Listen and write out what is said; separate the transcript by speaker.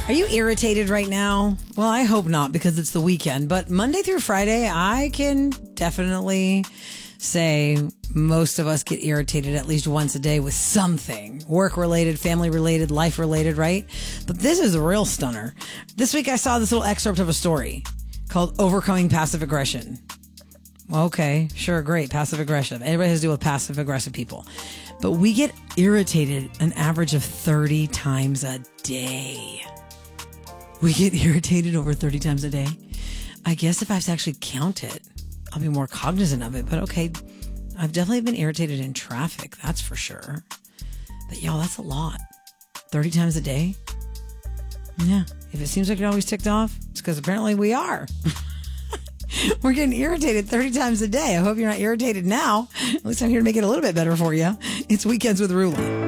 Speaker 1: Are you irritated right now? Well, I hope not because it's the weekend. But Monday through Friday, I can definitely say most of us get irritated at least once a day with something. Work-related, family-related, life-related, right? But this is a real stunner. This week I saw this little excerpt of a story called Overcoming Passive Aggression. Okay, sure, great, passive aggression. Everybody has to deal with passive aggressive people. But we get irritated an average of 30 times a day. We get irritated over 30 times a day. I guess if I have to actually count it, I'll be more cognizant of it. But okay, I've definitely been irritated in traffic, that's for sure. But y'all, that's a lot. 30 times a day? Yeah, if it seems like you're always ticked off, it's because apparently we are. We're getting irritated 30 times a day. I hope you're not irritated now. At least I'm here to make it a little bit better for you. It's Weekends with Ruli.